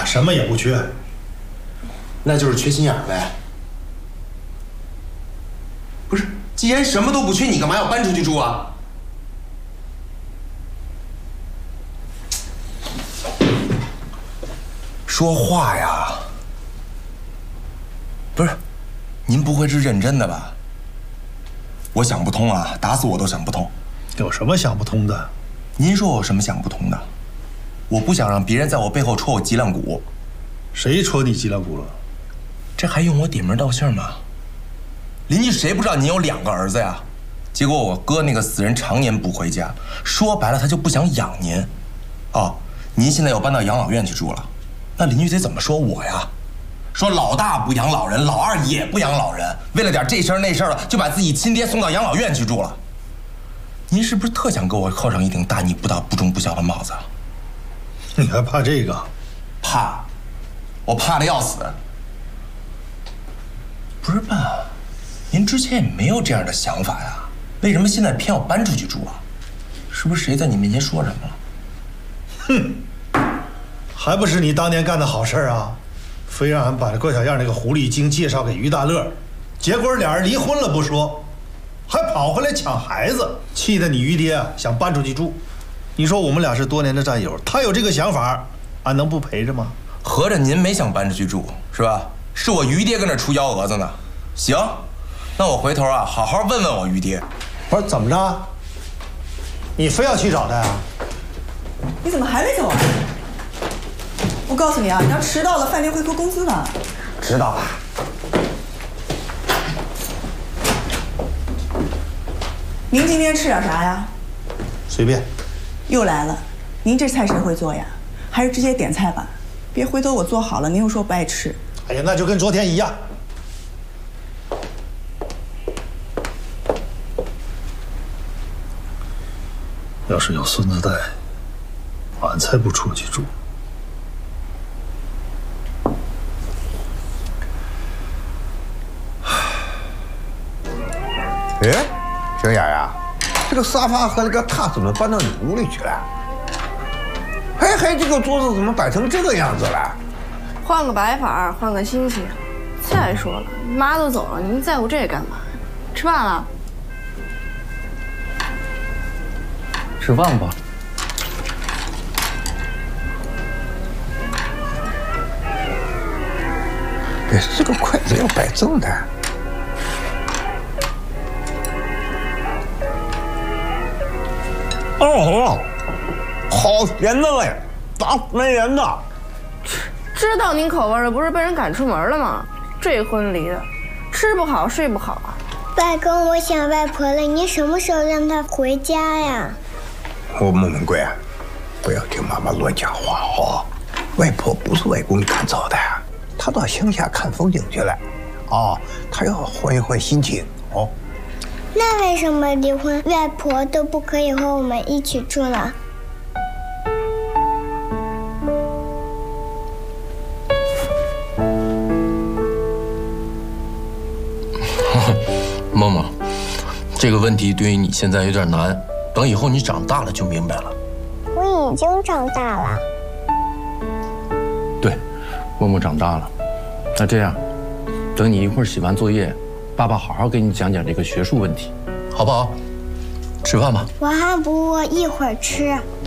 什么也不缺， 那就是缺心眼呗。不是，既然什么都不缺，你干嘛要搬出去住啊？说话呀！不是，您不会是认真的吧？我想不通啊，打死我都想不通。 有什么想不通的？ 您说我有什么想不通的？我不想让别人在我背后戳我脊梁骨。 谁戳你脊梁骨了？ 这还用我点名道姓吗？邻居谁不知道您有2个儿子呀？结果我哥那个死人常年不回家，说白了他就不想养您。哦，您现在又搬到养老院去住了，那邻居得怎么说我呀？说老大不养老人，老二也不养老人，为了点这事儿那事儿的，就把自己亲爹送到养老院去住了。您是不是特想给我扣上一顶大逆不道、不忠不孝的帽子？ 你还怕这个？ 怕，我怕的要死。不是吧？您之前也没有这样的想法呀，为什么现在偏要搬出去住啊？是不是谁在你面前说什么了？ 哼，还不是你当年干的好事啊！非让俺把这郭小燕那个狐狸精介绍给于大乐，结果俩人离婚了不说，还跑回来抢孩子，气得你于爹想搬出去住。你说我们俩是多年的战友，他有这个想法，俺能不陪着吗？ 合着您没想搬出去住是吧？是我于爹跟这出幺蛾子呢。行，那我回头啊好好问问我于爹。 不是怎么着？你非要去找他呀？ 你怎么还没走啊？我告诉你啊，你要迟到了，饭店会扣工资的。 知道了。 您今天吃点啥呀？ 随便。 又来了，您这菜谁会做呀？还是直接点菜吧，别回头我做好了，您又说不爱吃。 哎呀，那就跟昨天一样。要是有孙子带，俺才不出去住。 哎，小雅呀，这个沙发和那个榻怎么搬到你屋里去了？还这个桌子怎么摆成这个样子了？ 换个摆法，换个心情。再说了，妈都走了，您在乎这干嘛？吃饭了？ 吃饭吧。 哎，这个筷子要摆正的。哦，好咸的嘞，大死人的。 知道您口味的，不是被人赶出门了吗？这婚离的，吃不好睡不好啊。 外公，我想外婆了，你什么时候让她回家呀？ 我孟文贵，不要听妈妈乱讲话哦。外婆不是外公赶走的，她到乡下看风景去了。哦，她要换一换心情哦。 那为什么离婚外婆都不可以和我们一起住了？ 梦梦，这个问题对于你现在有点难，等以后你长大了就明白了。 我已经长大了。 对，梦梦长大了。那这样，等你一会儿写完作业，爸爸好好给你讲讲这个学术问题，好不好？吃饭吧。 我还不饿，一会儿吃。